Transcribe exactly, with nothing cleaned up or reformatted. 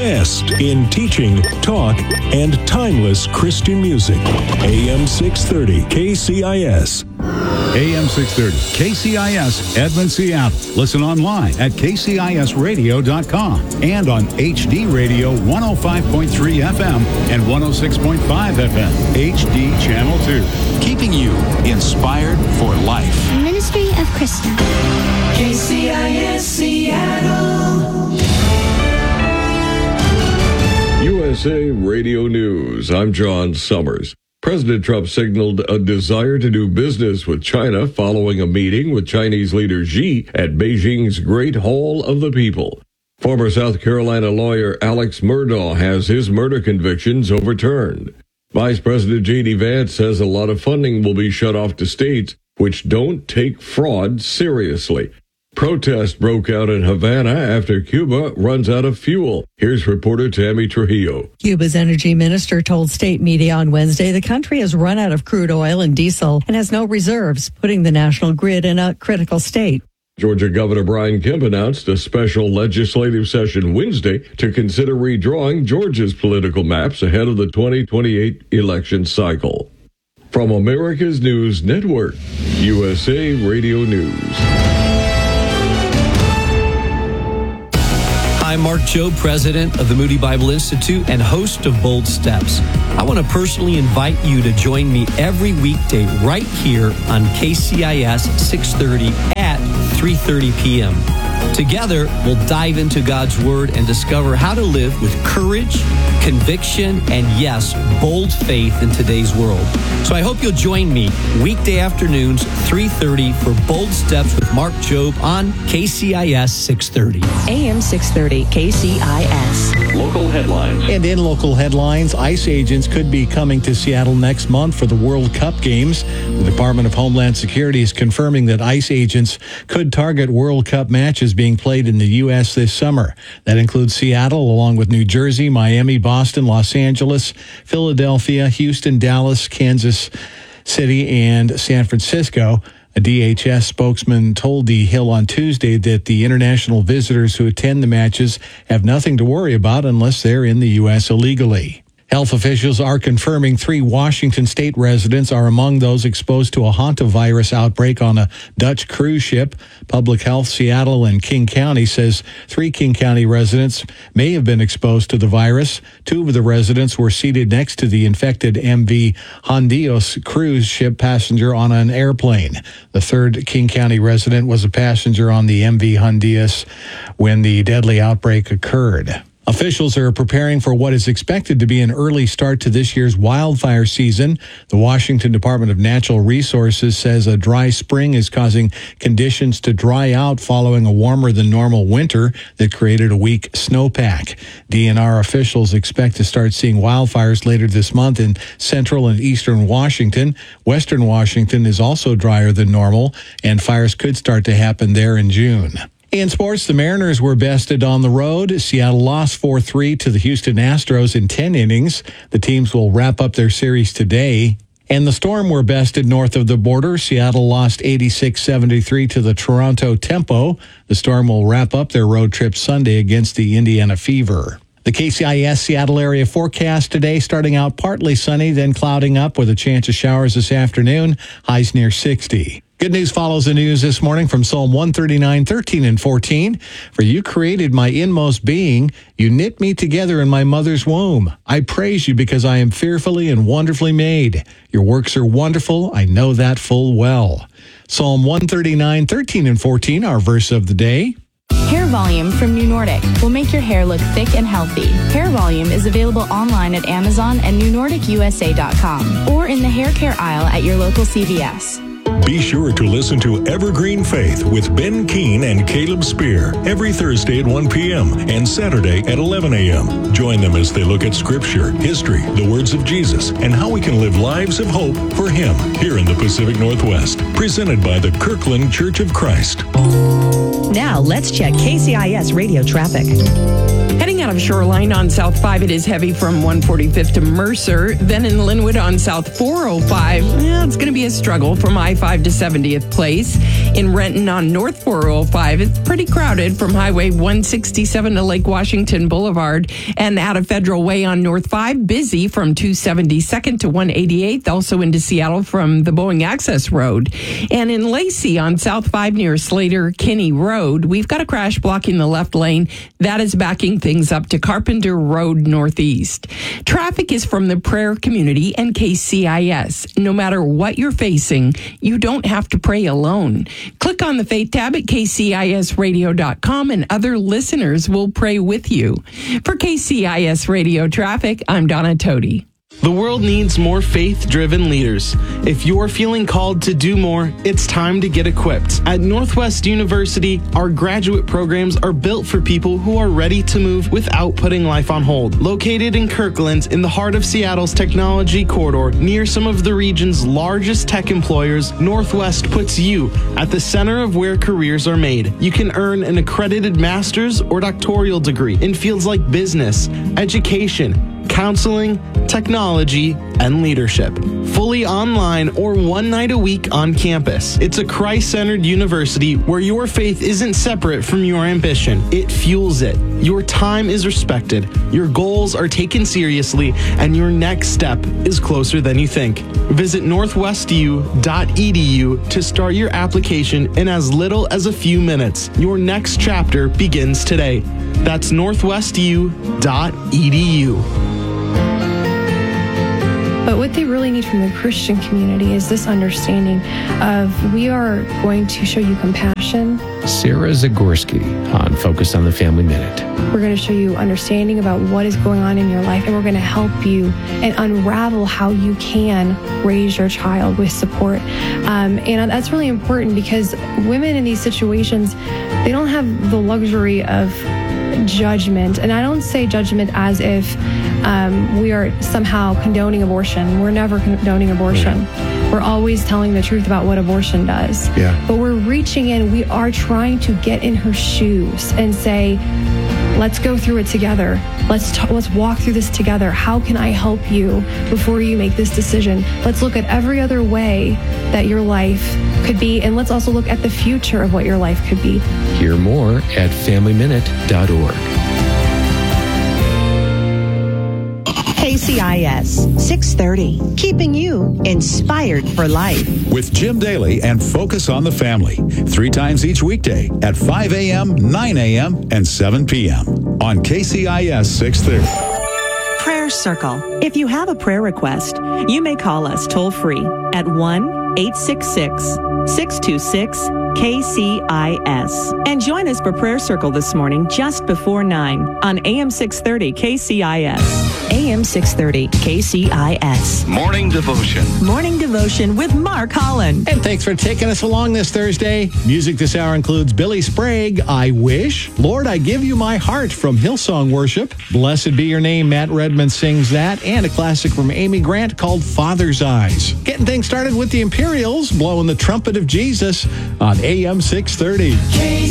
best in teaching, talk, and timeless Christian music. A M six thirty K C I S. A M six thirty K C I S, Edmond, Seattle. Listen online at k c i s radio dot com and on H D Radio one oh five point three F M and one oh six point five F M, H D Channel two. Keeping you inspired for life. Ministry of Krista. K C I S Seattle. U S A Radio News. I'm John Summers. President Trump signaled a desire to do business with China following a meeting with Chinese leader Xi at Beijing's Great Hall of the People. Former South Carolina lawyer Alex Murdaugh has his murder convictions overturned. Vice President J D Vance says a lot of funding will be shut off to states which don't take fraud seriously. Protests broke out in Havana after Cuba runs out of fuel. Here's reporter Tammy Trujillo. Cuba's energy minister told state media on Wednesday the country has run out of crude oil and diesel and has no reserves, putting the national grid in a critical state. Georgia Governor Brian Kemp announced a special legislative session Wednesday to consider redrawing Georgia's political maps ahead of the twenty twenty-eight election cycle. From America's News Network, U S A Radio News. I'm Mark Jobe, president of the Moody Bible Institute and host of Bold Steps. I want to personally invite you to join me every weekday right here on K C I S six thirty at three thirty p.m. Together, we'll dive into God's Word and discover how to live with courage, conviction, and yes, bold faith in today's world. So I hope you'll join me weekday afternoons, three thirty for Bold Steps with Mark Jobe on K C I S six thirty. A M six thirty K C I S. Local headlines. And in local headlines, ICE agents could be coming to Seattle next month for the World Cup games. The Department of Homeland Security is confirming that ICE agents could target World Cup matches being played in the U S this summer. That includes Seattle, along with New Jersey, Miami, Boston, Los Angeles, Philadelphia, Houston, Dallas, Kansas City, and San Francisco. A D H S spokesman told The Hill on Tuesday that the international visitors who attend the matches have nothing to worry about unless they're in the U S illegally. Health officials are confirming three Washington state residents are among those exposed to a hantavirus outbreak on a Dutch cruise ship. Public Health Seattle and King County says three King County residents may have been exposed to the virus. Two of the residents were seated next to the infected M V Hondios cruise ship passenger on an airplane. The third King County resident was a passenger on the M V Hondios when the deadly outbreak occurred. Officials are preparing for what is expected to be an early start to this year's wildfire season. The Washington Department of Natural Resources says a dry spring is causing conditions to dry out following a warmer than normal winter that created a weak snowpack. D N R officials expect to start seeing wildfires later this month in central and eastern Washington. Western Washington is also drier than normal, and fires could start to happen there in June. In sports, the Mariners were bested on the road. Seattle lost four three to the Houston Astros in ten innings. The teams will wrap up their series today. And the Storm were bested north of the border. Seattle lost eighty-six seventy-three to the Toronto Tempo. The Storm will wrap up their road trip Sunday against the Indiana Fever. The K C I S Seattle area forecast today, starting out partly sunny, then clouding up with a chance of showers this afternoon. Highs near sixty. Good news follows the news this morning from Psalm one thirty-nine, thirteen and fourteen. For you created my inmost being. You knit me together in my mother's womb. I praise you because I am fearfully and wonderfully made. Your works are wonderful. I know that full well. Psalm one thirty-nine, thirteen and fourteen, our verse of the day. Hair Volume from New Nordic will make your hair look thick and healthy. Hair Volume is available online at Amazon and new nordic u s a dot com or in the hair care aisle at your local C V S. Be sure to listen to Evergreen Faith with Ben Keene and Caleb Spear every Thursday at one p.m. and Saturday at eleven a.m. Join them as they look at Scripture, history, the words of Jesus, and how we can live lives of hope for Him here in the Pacific Northwest. Presented by the Kirkland Church of Christ. Now let's check K C I S radio traffic. Heading out of Shoreline on South five, it is heavy from one forty-fifth to Mercer. Then in Linwood on South four oh five, yeah, it's going to be a struggle from I five to seventieth Place. In Renton on North four oh five, it's pretty crowded from Highway one sixty-seven to Lake Washington Boulevard. And out of Federal Way on North five, busy from two seventy-second to one eighty-eighth, also into Seattle from the Boeing Access Road. And in Lacey on South five near Slater Kinney Road, we've got a crash blocking the left lane. That is backing things up to Carpenter Road Northeast. Traffic is from the prayer community and K C I S. No matter what you're facing, you don't have to pray alone. Click on the Faith tab at K C I S radio dot com and other listeners will pray with you. For K C I S Radio Traffic, I'm Donna Toti. The world needs more faith-driven leaders. If you're feeling called to do more, it's time to get equipped. At Northwest University, our graduate programs are built for people who are ready to move without putting life on hold. Located in Kirkland, in the heart of Seattle's technology corridor, near some of the region's largest tech employers, Northwest puts you at the center of where careers are made. You can earn an accredited master's or doctoral degree in fields like business, education, counseling, technology, and leadership. Fully online or one night a week on campus. It's a Christ-centered university where your faith isn't separate from your ambition. It fuels it. Your time is respected, your goals are taken seriously, and your next step is closer than you think. Visit northwest u dot e d u to start your application in as little as a few minutes. Your next chapter begins today. That's northwest u dot e d u. But what they really need from the Christian community is this understanding of we are going to show you compassion. Sarah Zagorski on Focus on the Family Minute. We're going to show you understanding about what is going on in your life, and we're going to help you and unravel how you can raise your child with support. Um, and that's really important because women in these situations, they don't have the luxury of judgment. And I don't say judgment as if um, we are somehow condoning abortion. We're never condoning abortion. Yeah. We're always telling the truth about what abortion does. Yeah. But we're reaching in. We are trying to get in her shoes and say, let's go through it together. Let's t- let's walk through this together. How can I help you before you make this decision? Let's look at every other way that your life could be, and let's also look at the future of what your life could be. Hear more at family minute dot org. K C I S six thirty, keeping you inspired for life. With Jim Daly and Focus on the Family, three times each weekday at five a.m., nine a.m., and seven p.m. on K C I S six thirty. Prayer Circle. If you have a prayer request, you may call us toll free at one eight six six, six two six, K C I S. And join us for Prayer Circle this morning just before nine on A M six thirty K C I S. A M six thirty K C I S. Morning Devotion. Morning Devotion with Mark Holland. And thanks for taking us along this Thursday. Music this hour includes Billy Sprague, I Wish. Lord, I Give You My Heart from Hillsong Worship. Blessed Be Your Name, Matt Redman sings that. And a classic from Amy Grant called Father's Eyes. Getting things started with the Imperials, blowing the trumpet of Jesus on A M six thirty.